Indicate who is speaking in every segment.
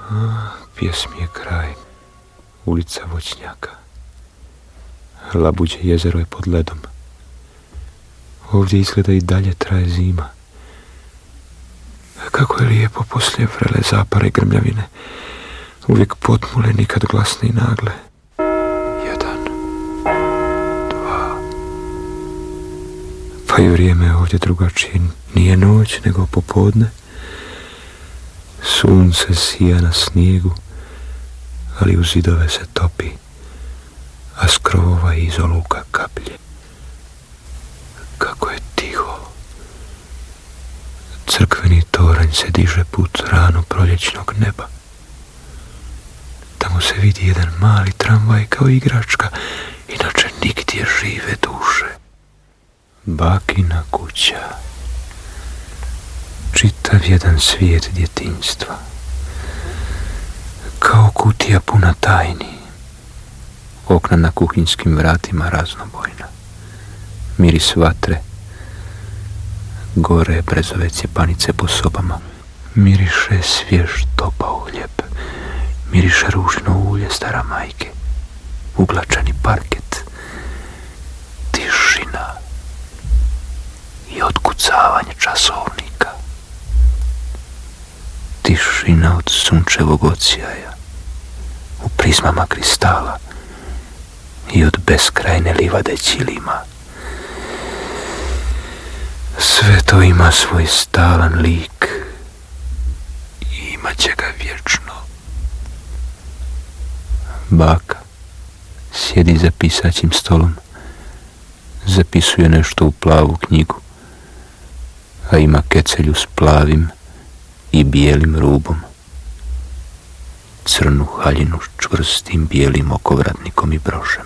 Speaker 1: Pjesmi je kraj. Ulica voćnjaka. Labuđe jezero je pod ledom. Ovdje izgleda i dalje traje zima. Kako je lijepo poslije vrele zapare i grmljavine. Uvijek potmule, nikad glasne i nagle. 1, 2. Pa i vrijeme je ovdje drugačije. Nije noć, nego popodne. Sunce sija na snijegu, ali u zidove se topi, a s krovova iz oluka kaplje. Kako je tiho. Crkveni toranj se diže put rano proljećnog neba. Tamo se vidi jedan mali tramvaj kao igračka, inače nigdje žive duše. Bakina kuća. Čitav jedan svijet djetinjstva. Kao kutija puna tajni. Okna na kuhinjskim vratima raznobojna. Miris vatre. Gore brezove cjepanice po sobama. Miriše svjež topao hljeb. Miriše ružno ulje stara majke. Uglačani parket. Tišina. I otkucavanje časovnika. Tišina od sunčevog odsjaja. U prizmama kristala. I od beskrajne livade ćilima. Sve to ima svoj stalan lik i imat će ga vječno. Baka sjedi za pisaćim stolom, zapisuje nešto u plavu knjigu, a ima kecelju s plavim i bijelim rubom, crnu haljinu s čvrstim bijelim okovratnikom i brošem,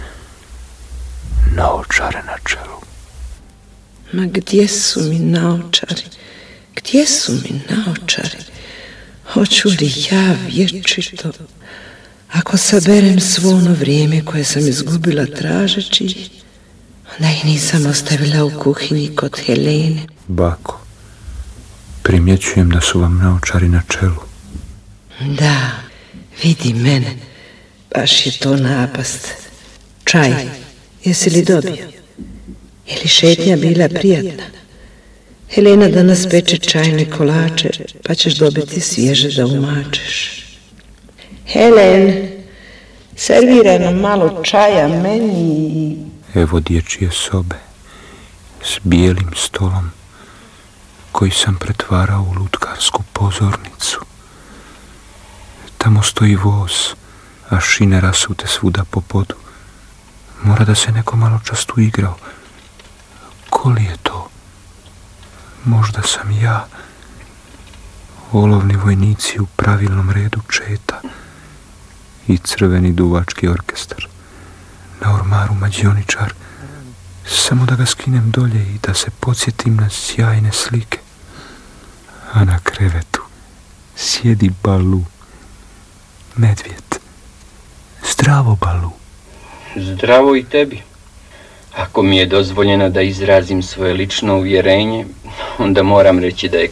Speaker 1: naočare na čelu.
Speaker 2: Ma gdje su mi naočari? Gdje su mi naočari? Hoću li ja vječito, ako saberem svo ono vrijeme koje sam izgubila tražeći, onda ih nisam ostavila u kuhinji kod Helene.
Speaker 1: Bako, primjećujem da su vam naočari na čelu.
Speaker 2: Da, vidi mene, baš je to napast. Čaj, jesi li dobio? Je li šetnja bila prijatna? Helena danas peče čajne kolače, pa ćeš dobiti svježe da umačeš. Helen, serviraj nam malo čaja meni.
Speaker 1: Evo dječje sobe s bijelim stolom koji sam pretvarao u lutkarsku pozornicu. Tamo stoji voz, a šine rasute svuda po podu. Mora da se neko malo čas tu igrao. Ko li je to? Možda sam ja. Olovni vojnici u pravilnom redu četa i crveni duvački orkestar. Na ormaru mađioničar, samo da ga skinem dolje i da se podsjetim na sjajne slike. A na krevetu sjedi Balu, medvjed. Zdravo, Balu.
Speaker 3: Zdravo i tebi. Ako mi je dozvoljeno da izrazim svoje lično uvjerenje, onda moram reći da je